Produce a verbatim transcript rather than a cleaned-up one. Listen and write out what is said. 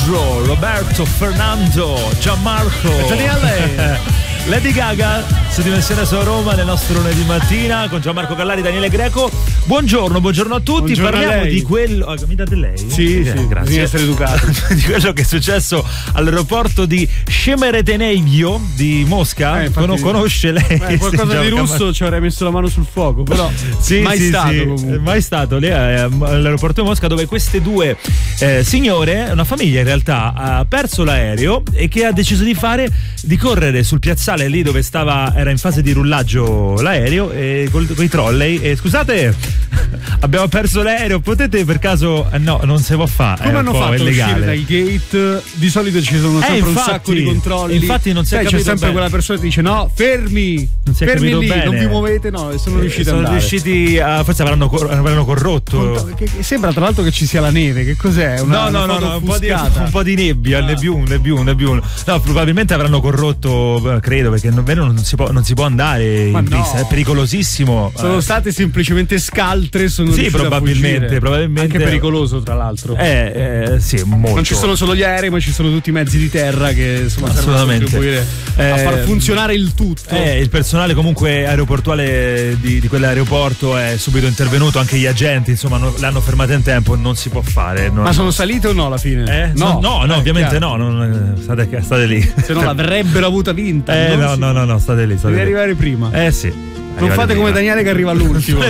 Alessandro, Roberto, Fernando, Gianmarco, Daniele. Lady Gaga su Dimensione su Roma nel nostro lunedì mattina con Gianmarco Callari, Daniele Greco. Buongiorno, buongiorno a tutti. Buongiorno. Parliamo di quello. Oh, mi date lei? Sì, eh, sì, grazie. bisogna essere educato. Di quello che è successo all'aeroporto di Shemeretenevio di Mosca. Eh, infatti, Con- conosce lei? Eh, qualcosa di russo ci avrei messo la mano sul fuoco, però sì, mai sì, stato sì, comunque. mai stato lì all'aeroporto di Mosca, dove queste due eh, signore, una famiglia in realtà, ha perso l'aereo e che ha deciso di fare di correre sul piazzale lì dove stava, era in fase di rullaggio l'aereo, e con i trolley e scusate abbiamo perso l'aereo, potete per caso eh, no, non si può fare. Come hanno fatto a uscire dal gate? Di solito ci sono sempre eh, infatti, un sacco di controlli. Infatti non si è Sai, capito c'è sempre bene. quella persona che dice no, fermi, Non si è fermi capito lì, bene. non vi muovete, no, e sono riusciti sono ad andare. riusciti a, forse avranno, cor- avranno corrotto. Che, che sembra tra l'altro che ci sia la neve, che cos'è? Una, no, no, una no, no, un po' di, offuscata. un po' di nebbia, Ah. nebbiun, nebbiun, nebbiun. No, probabilmente avranno corrotto, credo, perché non, non, si, può, non si può andare Ma in no. pista, è pericolosissimo. Sono Eh, state semplicemente scaltre, sono Sì, riuscite a probabilmente, fuggire. probabilmente. Anche pericoloso, tra l'altro. Eh, eh, sì, molto. Non ci sono solo gli aerei, ma ci sono tutti i mezzi di terra che insomma servono a Assolutamente. contribuire Eh, a far funzionare il tutto. Eh, il personale comunque aeroportuale di, di quell'aeroporto è subito intervenuto, anche gli agenti, insomma, no, l'hanno fermata in tempo, non si può fare. Non... Ma sono salite o no alla fine? Eh? No, no, no, eh, ovviamente chiaro. no, non, state, state lì. Se no l'avrebbero avuta vinta. Eh, non no, si- no, no, no, state lì. State Devi lì. arrivare prima. Eh sì. Non fate come Daniele che arriva all'ultimo. Non è